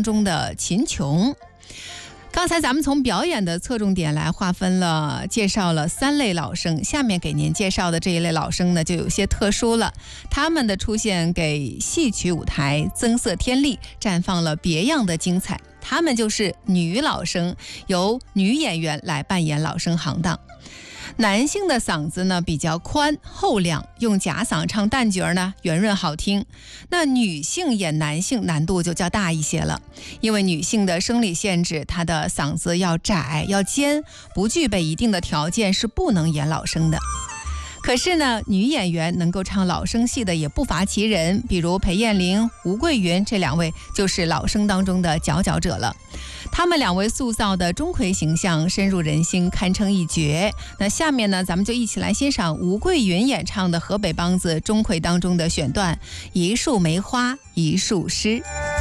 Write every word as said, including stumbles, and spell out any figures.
当中的秦琼。刚才咱们从表演的侧重点来划分了，介绍了三类老生，下面给您介绍的这一类老生呢，就有些特殊了。他们的出现给戏曲舞台增色添丽，绽放了别样的精彩。他们就是女老生，由女演员来扮演老生行当。男性的嗓子呢比较宽厚亮，用假嗓唱旦角呢圆润好听。那女性演男性难度就较大一些了，因为女性的生理限制，她的嗓子要窄要尖，不具备一定的条件是不能演老生的。可是呢，女演员能够唱老生戏的也不乏其人，比如裴艳玲、吴桂云这两位就是老生当中的佼佼者了。他们两位塑造的钟馗形象深入人心，堪称一绝。那下面呢，咱们就一起来欣赏吴桂云演唱的河北梆子钟馗当中的选段《一树梅花一树诗》。